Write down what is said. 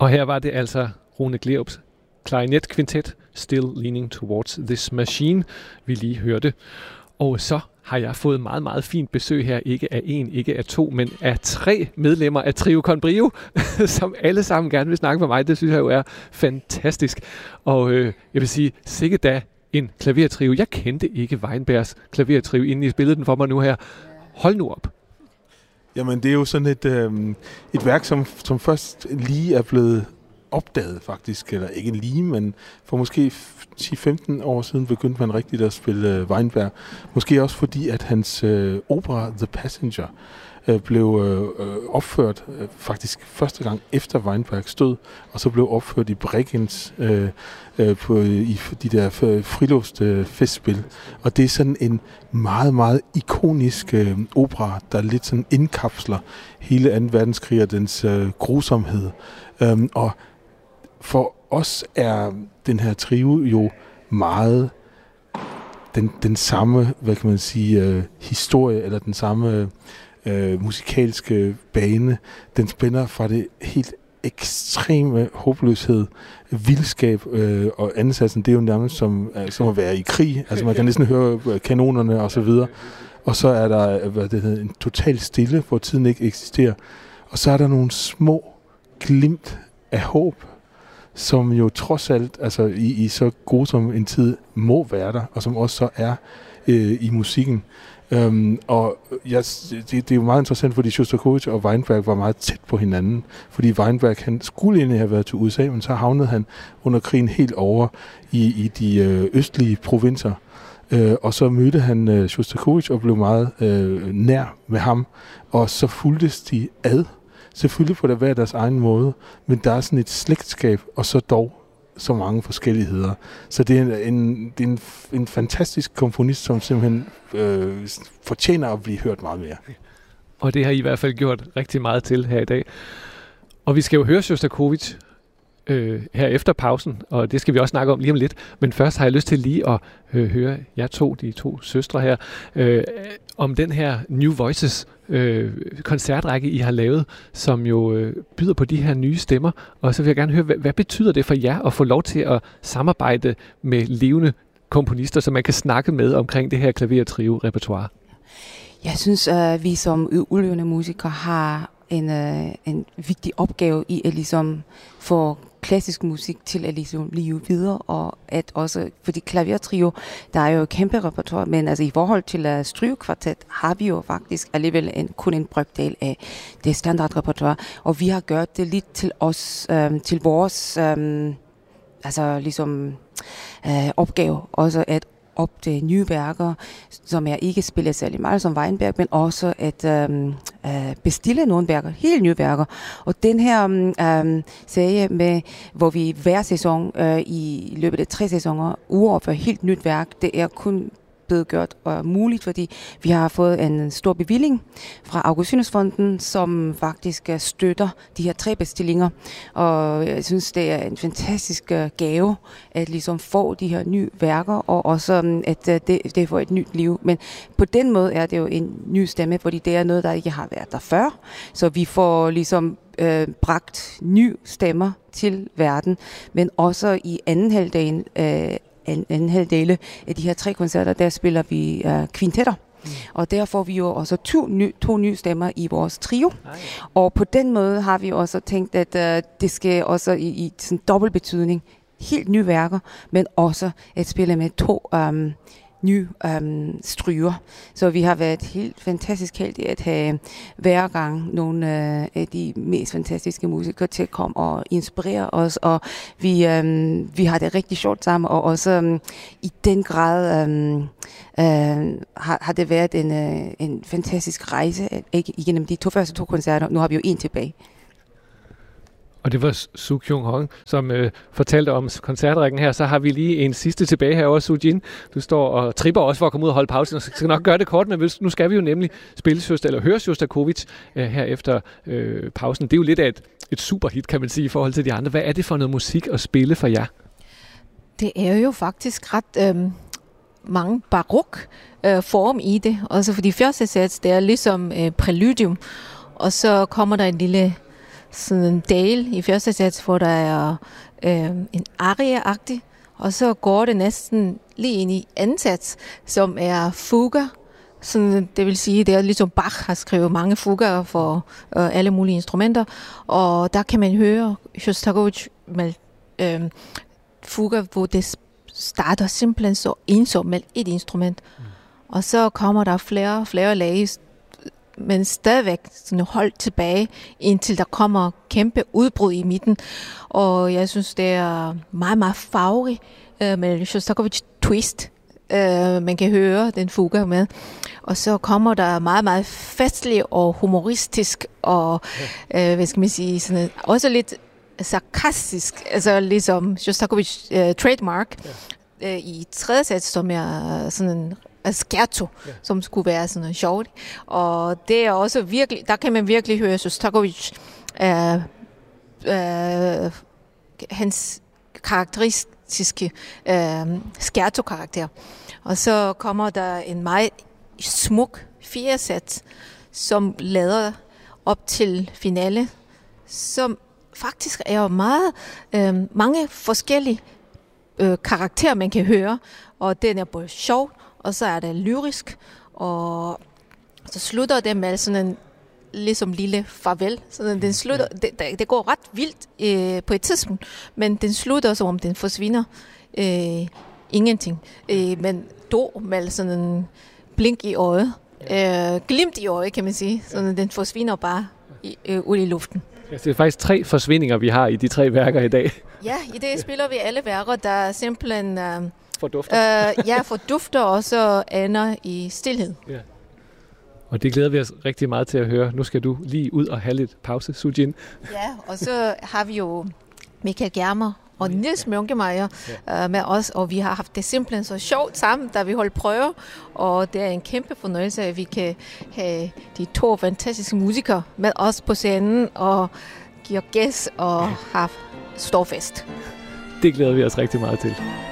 Og her var det altså Rune Gleerups klarinetkvintet Still Leaning Towards This Machine, vi lige hørte. Og så har jeg fået meget, meget fint besøg her, ikke af en, ikke af to, men af 3 medlemmer af Trio con Brio, som alle sammen gerne vil snakke med mig. Det synes jeg jo er fantastisk. Og jeg vil sige, sikke da en klavertrio. Jeg kendte ikke Weinbergs klavertrio, inden I spillede den for mig nu her. Hold nu op. Jamen, det er jo sådan et værk, som først lige er blevet opdaget faktisk, eller ikke lige, men for måske 10-15 år siden begyndte man rigtigt at spille Weinberg. Måske også fordi, at hans opera The Passenger blev opført faktisk første gang efter Weinbergs død, og så blev opført i Bregenz i de der friluftsfestspil. Og det er sådan en meget, meget ikonisk opera, der lidt sådan indkapsler hele 2. verdenskrig og dens grusomhed. Og for os er den her trio jo meget den samme, hvad kan man sige, historie, eller den samme musikalske bane. Den spænder fra det helt ekstreme håbløshed, vildskab og ansatsen. Det er jo nærmest som at være i krig. Altså man kan næsten høre kanonerne og så videre. Og så er der en total stille, hvor tiden ikke eksisterer. Og så er der nogle små glimt af håb, som jo trods alt, altså i så god som en tid, må være der, og som også så er i musikken. Og det er jo meget interessant, fordi Sjostakovitj og Weinberg var meget tæt på hinanden, fordi Weinberg, han skulle egentlig have været til USA, men så havnede han under krigen helt over i de østlige provinser. Og så mødte han Sjostakovitj og blev meget nær med ham, og så fulgtes de ad. Selvfølgelig på hver deres egen måde, men der er sådan et slægtskab, og så dog så mange forskelligheder. Så det er en fantastisk komponist, som simpelthen fortjener at blive hørt meget mere. Og det har I hvert fald gjort rigtig meget til her i dag. Og vi skal jo høre Sjostakovitj her efter pausen, og det skal vi også snakke om lige om lidt. Men først har jeg lyst til lige at høre jer de to søstre her, om den her New Voices koncertrække, I har lavet, som jo byder på de her nye stemmer. Og så vil jeg gerne høre, hvad betyder det for jer at få lov til at samarbejde med levende komponister, som man kan snakke med omkring det her klavertrio-repertoire? Jeg synes, at vi som udøvende musikere har en vigtig opgave i at ligesom få klassisk musik til at ligesom leve videre, og at også, fordi klavertrio, der er jo et kæmpe repertoire, men altså i forhold til strygekvartet har vi jo faktisk alligevel kun en brøkdel af det standardrepertoire, og vi har gjort det lidt til os, til vores altså ligesom opgave, også at opdage nye værker, som jeg ikke spiller særlig meget som Weinberg, men også at bestille nogle værker, helt nye værker. Og den her serie med, hvor vi hver sæson i løbet af 3 sæsoner uoverfører helt nyt værk, det er kun blevet gjort muligt, fordi vi har fået en stor bevilling fra Augustinusfonden, som faktisk støtter de her 3 bestillinger. Og jeg synes, det er en fantastisk gave at ligesom få de her nye værker, og også at det får et nyt liv. Men på den måde er det jo en ny stemme, fordi det er noget, der ikke har været der før. Så vi får ligesom bragt nye stemmer til verden, men også i anden halvdele af de her 3 koncerter, der spiller vi kvintetter. Og der får vi jo også 2 nye stemmer i vores trio. Og på den måde har vi også tænkt, at det skal også i sådan dobbelt betydning, helt nye værker, men også at spille med 2 nye stryger. Så vi har været helt fantastisk heldige at have hver gang nogle af de mest fantastiske musikere til at komme og inspirere os, og vi har det rigtig sjovt sammen, og også i den grad har det været en fantastisk rejse igennem de første 2 koncerter. Nu har vi jo 1 tilbage. Og det var Soo Kyung Hong, som fortalte om koncertrækken her. Så har vi lige en sidste tilbage herovre, Soo Jin. Du står og tripper også for at komme ud og holde pausen, og skal nok gøre det kort, men nu skal vi jo nemlig høre Sjostakovitj her efter pausen. Det er jo lidt af et superhit, kan man sige, i forhold til de andre. Hvad er det for noget musik at spille for jer? Det er jo faktisk ret mange barok form i det. Også for de første sats, det er ligesom præludium, og så kommer der en lille sådan en del i første sats, hvor der er en arie-agtig, og så går det næsten lige ind i anden sats, som er fuger. Sådan, det vil sige, det er ligesom Bach har skrevet mange fuger for alle mulige instrumenter, og der kan man høre Sjostakovitj med fuger, hvor det starter simpelthen så ensomt med et instrument. Og så kommer der flere lag, men stadigvæk sådan holdt tilbage, indtil der kommer kæmpe udbrud i midten. Og jeg synes, det er meget, meget farverigt med Sjostakovitj twist. Man kan høre den fuger med. Og så kommer der meget, meget festlig og humoristisk og, hvad skal man sige, sådan, også lidt sarkastisk, altså ligesom Sjostakovitj trademark i tredje sats, som er sådan en scherzo, som skulle være sådan noget sjovt. Og det er også virkelig, der kan man virkelig høre Sjostakovitj hans karakteristiske scherzo-karakter. Og så kommer der en meget smuk fjerde sats, som lader op til finale, som faktisk er meget mange forskellige karakterer, man kan høre. Og den er både sjov, og så er det lyrisk, og så slutter det med sådan en ligesom lille farvel. Så den slutter, det går ret vildt på et tidspunkt, men den slutter, som om den forsvinder. Ingenting. Men dog med sådan en blink i øjet. Glimt i øjet, kan man sige. Så den forsvinder bare ud i luften. Det er faktisk 3 forsvindinger, vi har i de 3 værker i dag. Ja, i det spiller vi alle værker, der simpelthen fordufter. fordufter og så ender i stilhed. Ja. Og det glæder vi os rigtig meget til at høre. Nu skal du lige ud og have lidt pause, Sujin. Ja, og så har vi jo Michael Germer og Niels Mønkemeier med os, og vi har haft det simpelthen så sjovt sammen, da vi holdt prøver, og det er en kæmpe fornøjelse, at vi kan have de 2 fantastiske musikere med os på scenen, og give gæst og have stor fest. Det glæder vi os rigtig meget til.